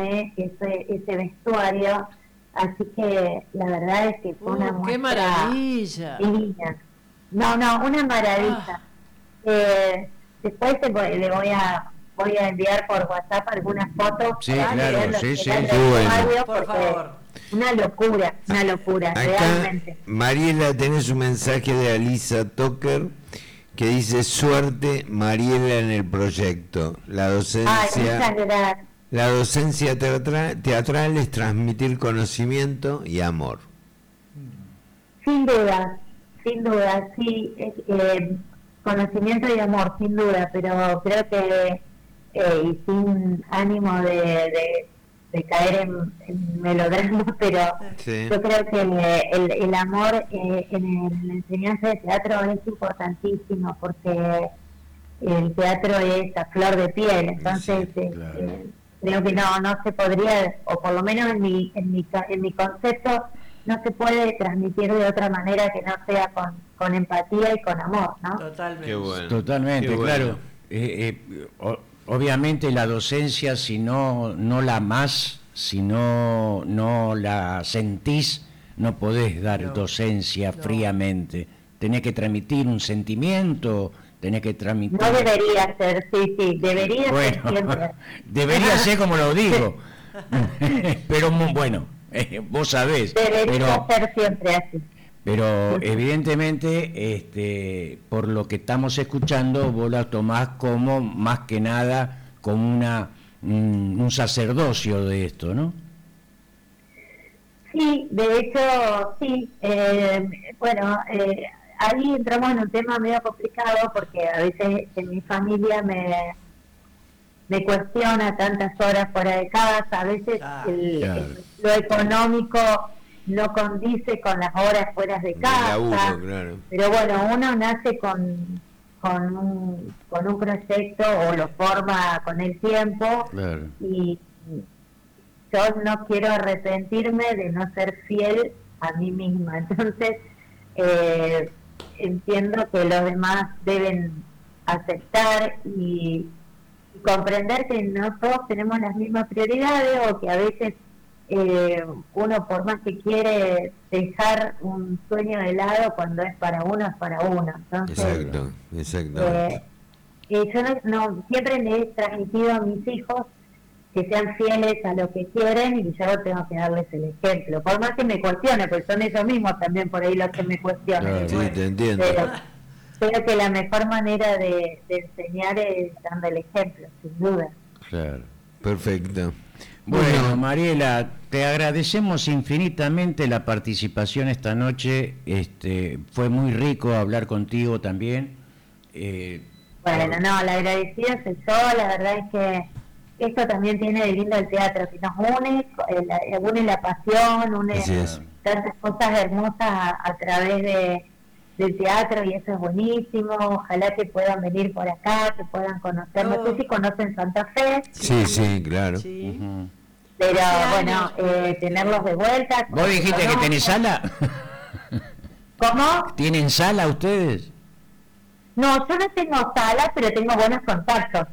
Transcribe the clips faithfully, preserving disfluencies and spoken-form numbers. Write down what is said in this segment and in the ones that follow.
armé ese, ese vestuario, así que la verdad es que fue uh, una muestra ¡qué maravilla! divina. No, no, una maravilla. Ah. Eh, después te, le voy a voy a enviar por WhatsApp algunas fotos. Sí, claro, sí, sí, sí, bueno. Por favor. Una locura, una locura, acá, realmente. Mariela, tenés un mensaje de Alisa Toker que dice: suerte, Mariela, en el proyecto. La docencia, Ay, la docencia teatral, teatral es transmitir conocimiento y amor. Sin duda, sin duda, sí, eh, conocimiento y amor, sin duda, pero creo que eh, y sin ánimo de, de, de caer en, en melodrama, pero sí. Yo creo que el, el amor eh, en, el, en la enseñanza de teatro es importantísimo, porque el teatro es a flor de piel, entonces sí, claro. eh, creo que no no se podría, o por lo menos en mi en mi, en mi concepto, no se puede transmitir de otra manera que no sea con, con empatía y con amor, ¿no? Totalmente. Qué bueno. Totalmente, Qué bueno. claro. Eh, eh, o, obviamente la docencia, si no, no la amás, si no, no la sentís, no podés dar no, docencia no. fríamente. Tenés que transmitir un sentimiento, tenés que transmitir... No debería ser, sí, sí, debería bueno, ser siempre. Debería ser como lo digo. Pero bueno, eh, vos sabés. Debería pero, ser siempre así. Pero evidentemente, este, por lo que estamos escuchando, vos la tomás como, más que nada, como una un, un sacerdocio de esto, ¿no? Sí, de hecho, sí. Eh, bueno, eh, ahí entramos en un tema medio complicado, porque a veces en mi familia me, me cuestiona tantas horas fuera de casa, a veces ah, el, claro. el, lo económico no condice con las horas fuera de casa, laburo, claro. Pero bueno, uno nace con con un, con un proyecto o lo forma con el tiempo, claro. Y yo no quiero arrepentirme de no ser fiel a mí misma, entonces eh, entiendo que los demás deben aceptar y, y comprender que no todos tenemos las mismas prioridades, o que a veces Eh, uno, por más que quiere dejar un sueño de lado, cuando es para uno, es para uno. Entonces, exacto, exacto. Eh, eh, yo no, no, siempre le he transmitido a mis hijos que sean fieles a lo que quieren, y yo tengo que darles el ejemplo. Por más que me cuestione, pues son ellos mismos también por ahí los que me cuestionan. Claro, sí, te entiendo. Pero creo que la mejor manera de, de enseñar es dando el ejemplo, sin duda. Claro, perfecto. Bueno, Mariela, te agradecemos infinitamente la participación esta noche. Este, fue muy rico hablar contigo también. Eh, bueno, por... no, la agradecida soy yo. La verdad es que esto también tiene de lindo el teatro, que nos une, eh, une la pasión, une tantas cosas hermosas a, a través de, del teatro, y eso es buenísimo. Ojalá que puedan venir por acá, que puedan conocer. No sé si conocen Santa Fe. Sí, sí, claro. Sí. Uh-huh. Pero bueno, eh, tenerlos de vuelta. ¿Vos dijiste que tenés sala? ¿Cómo? ¿Tienen sala ustedes? No, yo no tengo sala, pero tengo buenos contactos.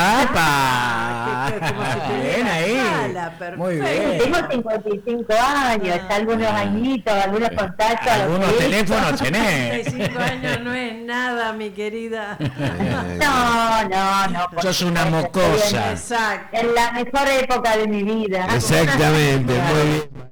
¡Apa! Bien ahí. Sala, muy bien. Tengo cincuenta y cinco años, ah, algunos ah, añitos, algunos contactos. Algunos teléfonos tenés. cincuenta y cinco años no es nada, mi querida. No, no, no. Sos una mocosa. Exacto. En la mejor época de mi vida. Exactamente, muy bien.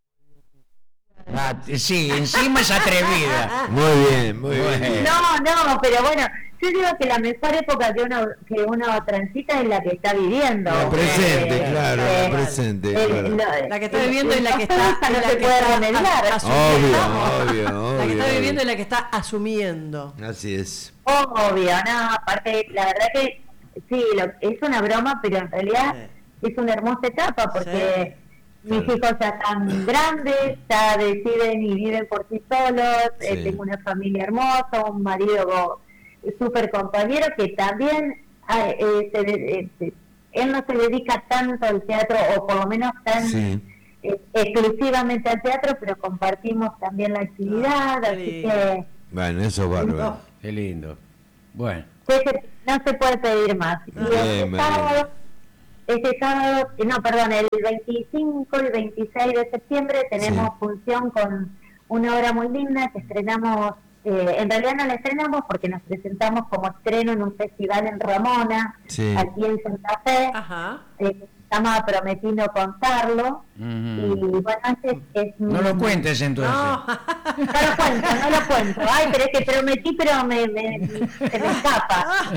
Ah, sí, encima es atrevida. Muy bien, muy bueno. bien. No, no, pero bueno, yo digo que la mejor época que uno que uno transita es la que está viviendo. La presente, eh, claro, eh, la presente. El, claro. Lo, la que está viviendo y la que está, no la se que puede está remediar. Obvio, obvio, obvio. La que está obvio. viviendo y la que está asumiendo. Así es. Obvio, no, aparte, la verdad que sí, lo, es una broma, pero en realidad sí. Es una hermosa etapa, porque sí. Mis claro. hijos ya están grandes, ya deciden y viven por sí solos, sí. eh, tengo una familia hermosa, un marido súper compañero que también eh, se, eh, él no se dedica tanto al teatro, o por lo menos tan sí. eh, exclusivamente al teatro, pero compartimos también la actividad, ah, así que... Bueno, eso es bárbaro. Qué lindo. Bueno. Que se, no se puede pedir más. Y bien, el sábado... este sábado, eh, no, perdón, el veinticinco y veintiséis de septiembre tenemos Sí. función con una obra muy linda que estrenamos, eh, en realidad no la estrenamos porque nos presentamos como estreno en un festival en Ramona, Sí. aquí en Santa Fe, Ajá. eh, se llama Prometiendo Contarlo, Ujú. y bueno, este es... No lo cuentes entonces. No. No lo cuento, no lo cuento. Ay, pero es que prometí, pero me, me, se me escapa.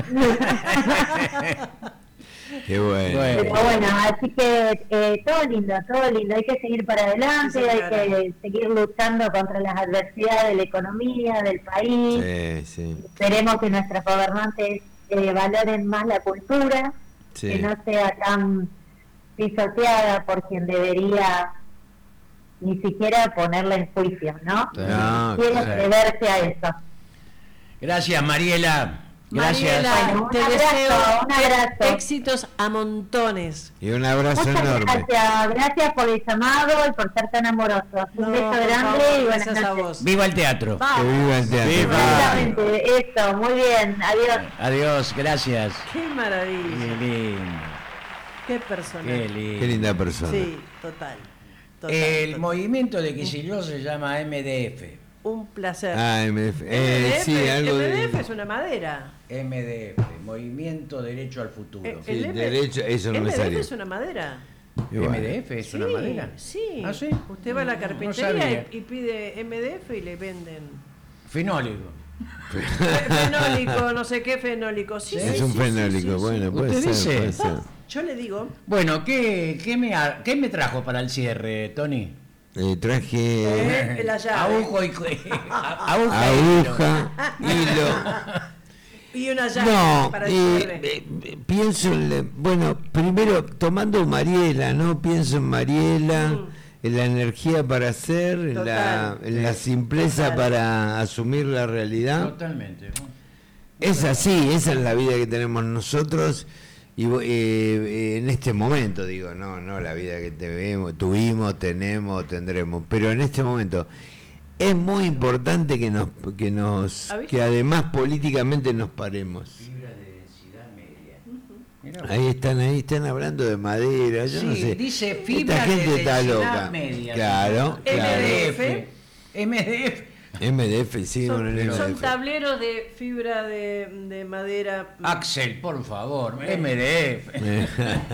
Qué bueno. Bueno. Pero bueno, así que eh, todo lindo, todo lindo. Hay que seguir para adelante, Sí, hay señora. que seguir luchando contra las adversidades de la economía, del país. Sí, sí. Esperemos que nuestros gobernantes eh, valoren más la cultura, Sí. que no sea tan pisoteada por quien debería ni siquiera ponerla en juicio, ¿no? No, Quiere claro. atreverse a eso. Gracias, Mariela. Gracias. Mariela, Bueno, te un abrazo, deseo un abrazo. éxitos a montones. Y un abrazo Muchas enorme. gracias, gracias por el llamado y por ser tan amorosos. Un No, beso por grande favor, y buenas gracias a noches. vos. Viva el teatro. Que Vamos. viva el teatro. Viva. Exactamente, eso, muy bien, adiós. Adiós, gracias. Qué Qué maravilla. lindo. Qué personaje. Qué lindo. Qué linda persona. Sí, total. total, El total. movimiento de Kicillof se llama M D F. Un placer. Ah, M D F. Eh, M D F, sí, algo M D F de... es una madera. M D F, Movimiento Derecho al Futuro. Eh, Sí, el M- derecho, eso no me M D F salió. es una madera. Y bueno. M D F es una Sí, madera. Sí. ¿Ah, sí? Usted va a la No carpintería sabía. y, y pide M D F y le venden Fenólico. fenólico, no sé qué fenólico. Sí, Es sí, un sí, fenólico, sí, sí, bueno, sí. puede ¿Usted ser, dice? puede ser. Yo le digo, Bueno, ¿qué, qué, me, ha- ¿qué me trajo para el cierre, Tony? Eh, traje Eh, la llave. Agujo y a- aguja y hilo. aguja, hilo. y una llave No, para el eh, cierre. eh, pienso en, la- bueno, primero tomando Mariela, ¿no? Pienso en Mariela, Mm. en la energía para hacer, en la, Total. en la simpleza Total. para asumir la realidad. Totalmente. Es así, esa es la vida que tenemos nosotros y vo- eh, eh, en este momento digo, no, no la vida que tuvimos, tuvimos, tenemos, tendremos, pero en este momento es muy importante que nos, que nos, ¿Ha visto? que además políticamente nos paremos. Fibra de densidad media. Mirá vos. Ahí están, ahí están hablando de madera, yo Sí, no sé. dice fibra Esta gente de está densidad loca. media. Claro, M claro. D F. M D F. M D F, sí, con el Son, son M D F. tableros de fibra de, de madera. Axel, por favor, M D F.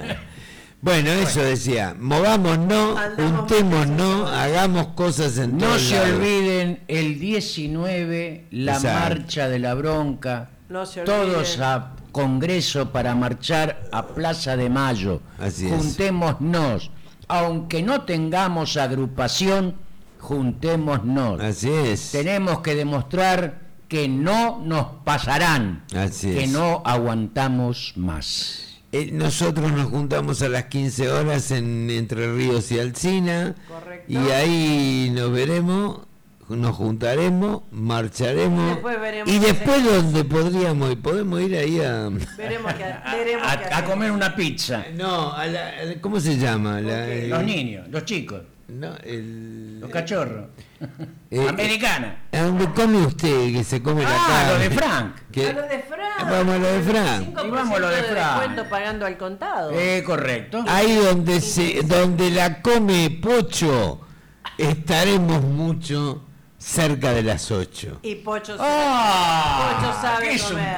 Bueno, eso decía, movámonos, Andamos juntémonos, muchas hagamos cosas en No todos se lados. olviden el diecinueve, la Exacto. marcha de la bronca. No se olviden. Todos a Congreso para marchar a Plaza de Mayo. Así es. Juntémonos. Aunque no tengamos agrupación, juntémonos. Así es. Tenemos que demostrar que no nos pasarán, Así que es. no aguantamos más. Eh, nosotros nos juntamos a las quince horas en Entre Ríos y Alsina. Correcto. Y ahí nos veremos, nos juntaremos, marcharemos. Después veremos y qué después donde podríamos ir, podemos ir ahí a... Veremos qué, veremos A, qué a hacemos. comer una pizza. No, a la, a la- ¿cómo se llama? La- Ok. el- Los niños, los chicos, no, el- los cachorros. Eh, Americana. ¿A dónde come usted que se come la Ah, carne? lo de Frank. Que- A lo de Fran. Vamos a lo de Fran. cinco por Y vamos a lo de ciento Fran. descuento pagando al contado. Eh, correcto. Ahí donde se, donde la come Pocho, estaremos mucho cerca de las ocho. Y Pocho, ¡Ah! Pocho sabe es un comer.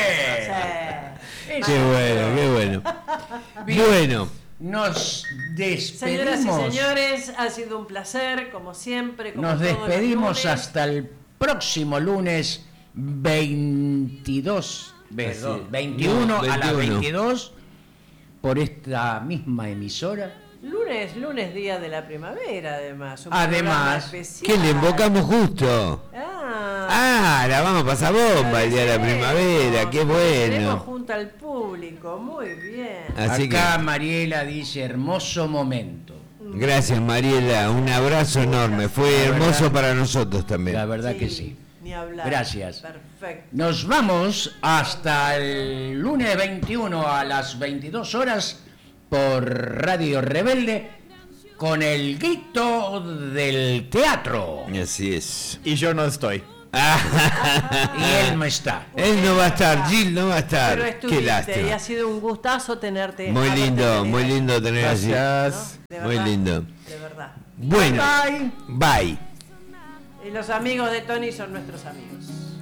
poeta. Sí. Es Qué un bueno, poeta. qué bueno. Bien. Bueno, Nos Señoras despedimos. y señores, ha sido un placer, como siempre. Como Nos todos los despedimos lunes. hasta el próximo lunes veintidós, perdón, Así. veintiuno No, a las veintiuno. veintidós por esta misma emisora. Lunes, lunes, día de la primavera, además. Un Además, programa especial. que le invocamos justo. Ah, Ah, la vamos a pasar bomba el día de la primavera, qué Tenemos bueno. junto al público, muy bien. Así Acá que, Mariela dice hermoso momento. gracias Mariela, un abrazo enorme. Fue La hermoso verdad- para nosotros también. La verdad que sí. Ni hablar. Gracias. Perfecto. Nos vamos hasta el lunes veintiuno a las veintidós horas por Radio Rebelde con el grito del teatro. Así es. Y yo no estoy. Y él no está. Él no va a estar, Gil no va a estar. Pero Qué estuviste y lástima. ha sido un gustazo tenerte. Muy haberte lindo, tenido muy ahí, lindo tener así. Gracias. ¿no? De Muy verdad, lindo. De verdad. Bueno, Bye. bye. Y los amigos de Tony son nuestros amigos.